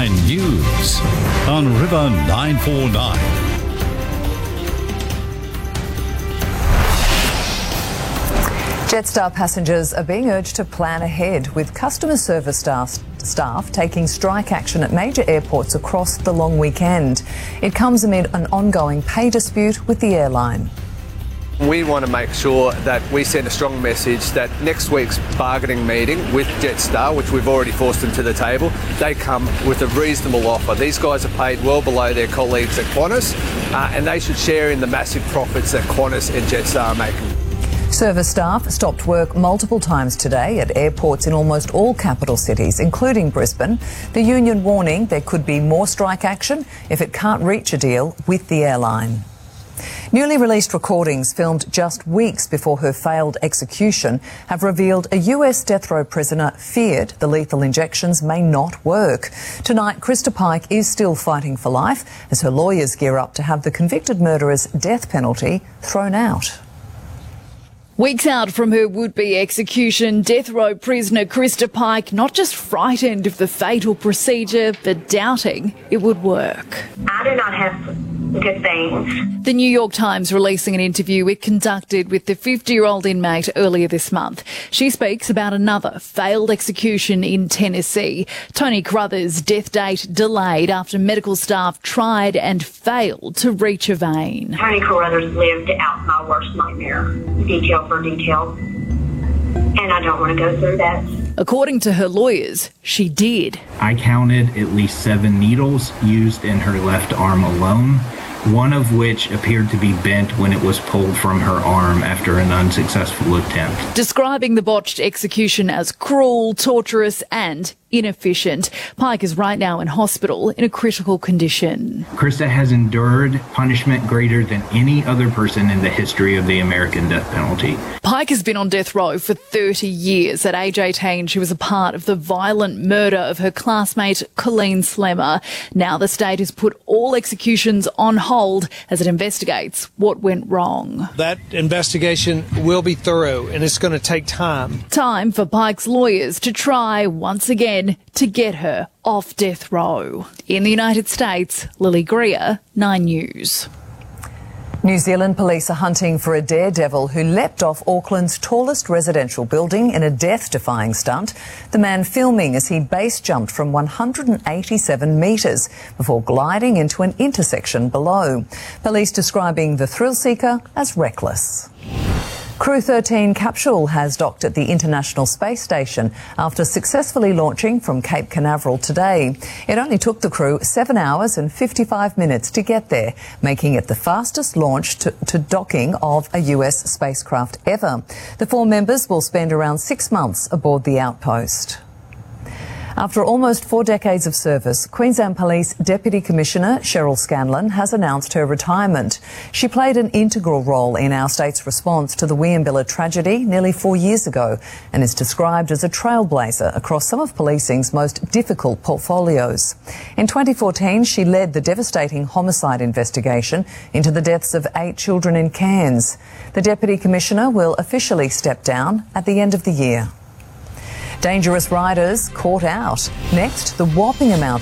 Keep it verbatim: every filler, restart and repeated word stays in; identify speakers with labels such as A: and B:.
A: nine News on River nine four nine.
B: Jetstar passengers are being urged to plan ahead, with customer service staff, staff taking strike action at major airports across the long weekend. It comes amid an ongoing pay dispute with the airline.
C: We want to make sure that we send a strong message that next week's bargaining meeting with Jetstar, which we've already forced them to the table, they come with a reasonable offer. These guys are paid well below their colleagues at Qantas, uh, and they should share in the massive profits that Qantas and Jetstar are making.
B: Service staff stopped work multiple times today at airports in almost all capital cities, including Brisbane. The union warning there could be more strike action if it can't reach a deal with the airline. Newly released recordings filmed just weeks before her failed execution have revealed a U S death row prisoner feared the lethal injections may not work. Tonight, Krista Pike is still fighting for life as her lawyers gear up to have the convicted murderer's death penalty thrown out.
D: Weeks out from her would-be execution, death row prisoner Krista Pike not just frightened of the fatal procedure, but doubting it would work.
E: I do not have good things.
D: The New York Times releasing an interview it conducted with the fifty-year-old inmate earlier this month. She speaks about another failed execution in Tennessee. Tony Carruthers' death date delayed after medical staff tried and failed to reach a vein.
E: Tony Carruthers lived out my worst nightmare, detail for detail, and I don't want to go through that.
D: According to her lawyers, she did.
F: I counted at least seven needles used in her left arm alone, one of which appeared to be bent when it was pulled from her arm after an unsuccessful attempt.
D: Describing the botched execution as cruel, torturous and inefficient. Pike is right now in hospital in a critical condition.
F: Krista has endured punishment greater than any other person in the history of the American death penalty.
D: Pike has been on death row for thirty years. At age eighteen, she was a part of the violent murder of her classmate Colleen Slemmer. Now the state has put all executions on hold as it investigates what went wrong.
G: That investigation will be thorough and it's going to take time.
D: Time for Pike's lawyers to try once again to get her off death row. In the United States, Lily Greer, nine News.
B: New Zealand police are hunting for a daredevil who leapt off Auckland's tallest residential building in a death-defying stunt. The man filming as he base jumped from one hundred eighty-seven metres before gliding into an intersection below. Police describing the thrill-seeker as reckless. Crew thirteen capsule has docked at the International Space Station after successfully launching from Cape Canaveral today. It only took the crew seven hours and fifty-five minutes to get there, making it the fastest launch to, to docking of a U S spacecraft ever. The four members will spend around six months aboard the outpost. After almost four decades of service, Queensland Police Deputy Commissioner Cheryl Scanlon has announced her retirement. She played an integral role in our state's response to the Wieambilla tragedy nearly four years ago and is described as a trailblazer across some of policing's most difficult portfolios. In twenty fourteen, she led the devastating homicide investigation into the deaths of eight children in Cairns. The Deputy Commissioner will officially step down at the end of the year. Dangerous riders caught out. Next, the whopping amount